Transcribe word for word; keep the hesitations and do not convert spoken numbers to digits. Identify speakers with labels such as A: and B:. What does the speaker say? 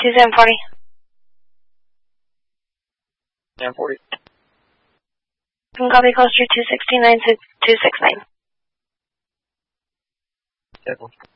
A: two seven forty.
B: nine forty.
A: Can copy coaster two sixty-nine to two six nine.
B: Seven.